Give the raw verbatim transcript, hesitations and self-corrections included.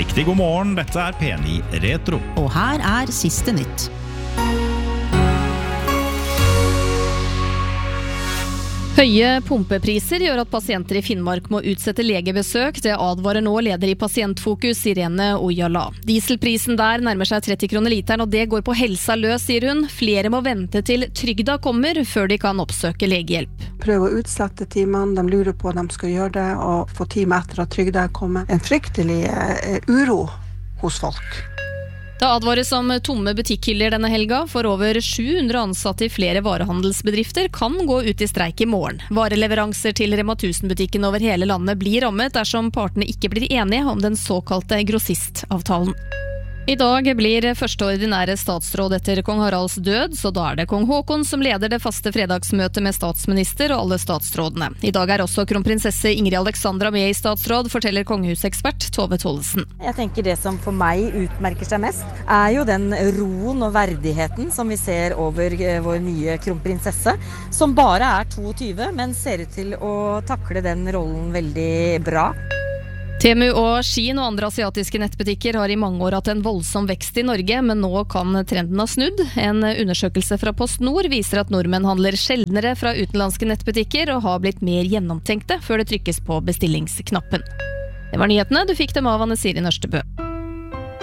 Riktig god morgen, dette er P ni Retro. Og her er siste nytt. Høye pumpepriser gjør at pasienter i Finnmark må utsette legebesøk. Det advarer nå leder i Pasientfokus, Irene Ojala. Dieselprisen der nærmer seg tretti kroner literen, og det går på helsa løs, sier hun. Flere må vente til trygda kommer før de kan oppsøke legehjelp. Prøv å utsette timene, de lurer på om de skal gjøre det, og få time etter at trygda kommer. En fryktelig eh, uro hos folk. Det advares om tomme butikkhyller denne helga, for over sju hundre ansatte i flere varehandelsbedrifter kan gå ut i streik i morgen. Vareleveranser til Rema tusen-butikken over hele landet blir rammet dersom partene ikke blir enige om den såkalte grossistavtalen. I dag blir første ordinære statsråd etter kong Haralds død, så da er det kong Håkon som leder det faste fredagsmøtet med statsminister og alle statsrådene. I dag er også kronprinsesse Ingrid Alexandra med i statsråd, forteller kongehusekspert Tove Tollesen. Jeg tenker det som for meg utmerker seg mest, er jo den roen og verdigheten som vi ser over vår nye kronprinsesse, som bare er toogtyve, men ser ut til å takle den rollen veldig bra. Temu og Shein og andre asiatiske nettbutikker har i mange år hatt en voldsom vekst i Norge, men nå kan trenden ha snudd. En undersøkelse fra PostNord viser at nordmenn handler sjeldnere fra utenlandske nettbutikker og har blitt mer gjennomtenkte før det trykkes på bestillingsknappen. Det var nyhetene, du fikk dem av Anne Siri Nørstebø.